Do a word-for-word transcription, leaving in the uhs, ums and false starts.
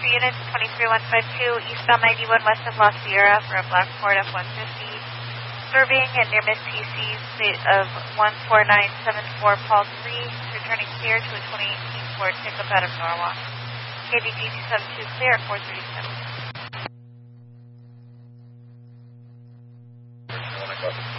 three units, twenty-three one five two, eastbound ninety-one west of La Sierra for a black Ford F one fifty. Serving and near mid P Cs, state of one four nine seven four Paul three, returning clear to a twenty eighteen Ford pickup out of Norwalk. K D G two seven two clear at four thirty-seven.